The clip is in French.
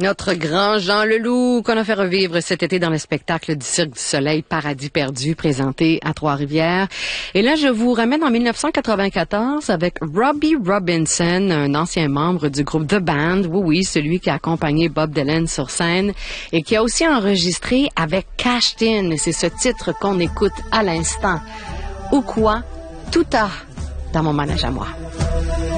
Notre grand Jean Leloup qu'on a fait revivre cet été dans le spectacle du Cirque du Soleil Paradis perdu présenté à Trois-Rivières. Et là, je vous ramène en 1994 avec Robbie Robinson, un ancien membre du groupe The Band. Oui, celui qui a accompagné Bob Dylan sur scène et qui a aussi enregistré avec Cashed In. C'est ce titre qu'on écoute à l'instant. Ou quoi? Tout a dans mon manège à moi.